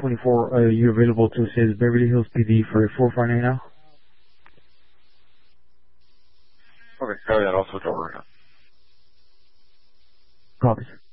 1024, are you available to assist Beverly Hills PD for a 4 right now? Okay, copy that. I'll switch over right now. Copy.